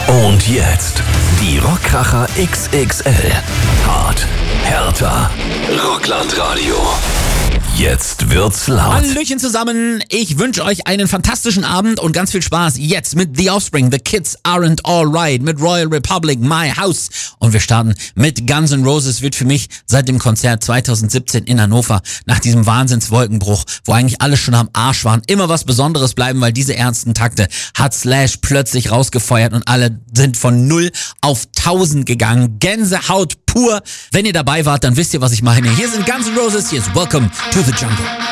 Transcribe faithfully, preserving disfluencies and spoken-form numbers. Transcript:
Und jetzt die Rockkracher X X L. Hart, härter, Rocklandradio. Jetzt wird's laut. Hallöchen zusammen, ich wünsche euch einen fantastischen Abend und ganz viel Spaß jetzt mit The Offspring, The Kids Aren't Alright, mit Royal Republic, My House. Und wir starten mit Guns N' Roses, wird für mich seit dem Konzert zwanzig siebzehn in Hannover, nach diesem Wahnsinnswolkenbruch, wo eigentlich alle schon am Arsch waren, immer was Besonderes bleiben, weil diese ernsten Takte hat Slash plötzlich rausgefeuert und alle sind von null auf tausend gegangen. Gänsehaut pur. Wenn ihr dabei wart, dann wisst ihr, was ich meine. Hier sind Guns N' Roses, hier ist Welcome to the Jungle.